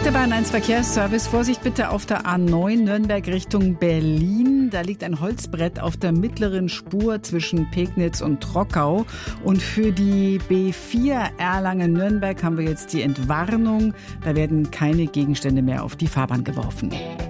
Der Bayern 1 Verkehrsservice. Vorsicht bitte auf der A9 Nürnberg Richtung Berlin. Da liegt ein Holzbrett auf der mittleren Spur zwischen Pegnitz und Trockau. Und für die B4 Erlangen-Nürnberg haben wir jetzt die Entwarnung. Da werden keine Gegenstände mehr auf die Fahrbahn geworfen.